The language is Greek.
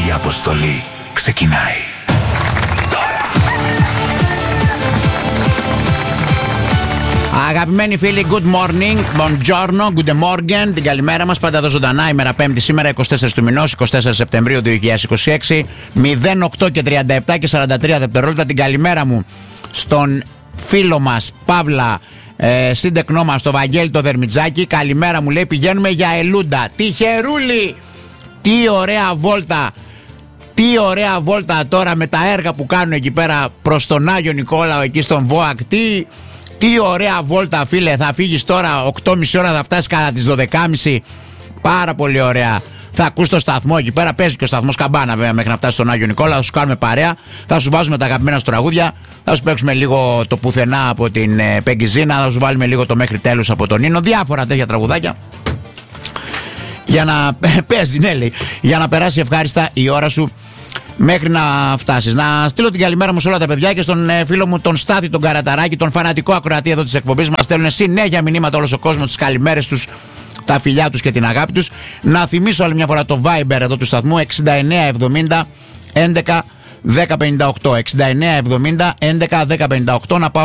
Η αποστολή ξεκινάει. Αγαπημένοι φίλοι, good morning, buongiorno, good morning, την καλημέρα μας, πάντα εδώ ζωντανά, ημέρα Πέμπτη σήμερα, 24 του μηνός, 24 Σεπτεμβρίου 2026, 08 και 37 και 43 δευτερόλεπτα, την καλημέρα μου στον φίλο μας, Παύλα, σύντεκνό μας, το Βαγγέλη το Δερμιτζάκη. Καλημέρα μου, λέει, πηγαίνουμε για Ελούντα, τυχερούλη, τι ωραία βόλτα. Τι ωραία βόλτα τώρα με τα έργα που κάνουν εκεί πέρα προς τον Άγιο Νικόλαο, εκεί στον ΒΟΑΚ. Τι ωραία βόλτα, φίλε. Θα φύγεις τώρα 8.30 ώρα, θα φτάσεις κατά τις 12.30. Πάρα πολύ ωραία. Θα ακούς το σταθμό εκεί πέρα. Παίζει και ο σταθμός καμπάνα βέβαια μέχρι να φτάσεις στον Άγιο Νικόλαο. Θα σου κάνουμε παρέα. Θα σου βάζουμε τα αγαπημένα σου τραγούδια. Θα σου παίξουμε λίγο το πουθενά από την Πεγκιζίνα. Θα σου βάλουμε λίγο το μέχρι τέλους από τον Νίνο. Διάφορα τέτοια τραγουδάκια. Για να παίζει, ναι, λέει. Για να περάσει ευχάριστα η ώρα σου μέχρι να φτάσεις. Να στείλω την καλημέρα μου σε όλα τα παιδιά και στον φίλο μου τον Στάθη τον Καραταράκη, τον φανατικό ακροατή εδώ της εκπομπής μας. Στέλνουν συνέχεια μηνύματα όλος ο κόσμος, τις καλημέρες τους, τα φιλιά τους και την αγάπη τους. Να θυμίσω άλλη μια φορά το Viber εδώ του σταθμού 6970 11 1058. 6970 11 1058. Να πάω